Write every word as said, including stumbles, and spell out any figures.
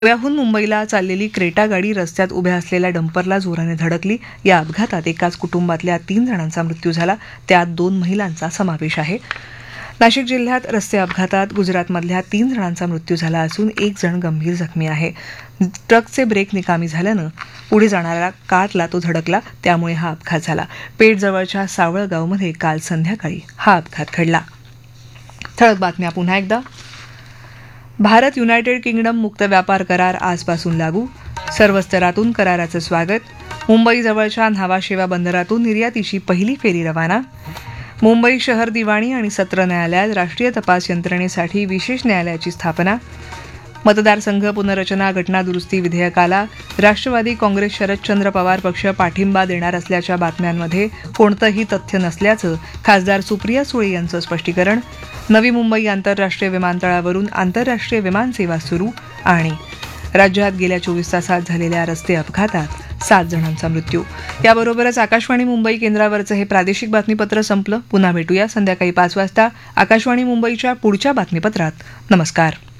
गोव्याहून मुंबईला चाललेली क्रेटा गाडी रस्त्यात उभ्या असलेल्या डंपरला जोराने धडकली. या अपघातात एकाच कुटुंबातल्या तीन जणांचा मृत्यू झाला, त्यात दोन महिलांचा समावेश आहे. नाशिक जिल्ह्यात रस्ते अपघातात गुजरातमधल्या तीन जणांचा मृत्यू झाला असून एक जण गंभीर जखमी आहे. ट्रकचे ब्रेक निकामी झाल्यानं पुढे जाणाऱ्या कारला तो धडकला, त्यामुळे हा अपघात झाला. पेठजवळच्या सावळगावमध्ये काल संध्याकाळी हा अपघात घडला. ठळक बातम्या पुन्हा एकदा. भारत युनायटेड किंगडम मुक्त व्यापार करार आजपासून लागू. सर्व स्तरातून कराराचं स्वागत. मुंबईजवळच्या न्हावाशेवा बंदरातून निर्यातीची पहिली फेरी रवाना. मुंबई शहर दिवाणी आणि सत्र न्यायालयात राष्ट्रीय तपास यंत्रणेसाठी विशेष न्यायालयाची स्थापना. मतदारसंघ पुनर्रचना घटना दुरुस्ती विधेयकाला राष्ट्रवादी काँग्रेस शरदचंद्र पवार पक्ष पाठिंबा देणार असल्याच्या बातम्यांमध्ये कोणतंही तथ्य नसल्याचं खासदार सुप्रिया सुळे यांचं स्पष्टीकरण. नवी मुंबई आंतरराष्ट्रीय विमानतळावरून आंतरराष्ट्रीय विमानसेवा सुरू. आणि राज्यात गेल्या चोवीस तासात झालेल्या रस्ते अपघातात सात जणांचा मृत्यू. याबरोबरच आकाशवाणी मुंबई केंद्रावरचं हे प्रादेशिक बातमीपत्र संपलं. पुन्हा भेटूया संध्याकाळी पाच वाजता आकाशवाणी मुंबईच्या पुढच्या बातमीपत्रात. नमस्कार.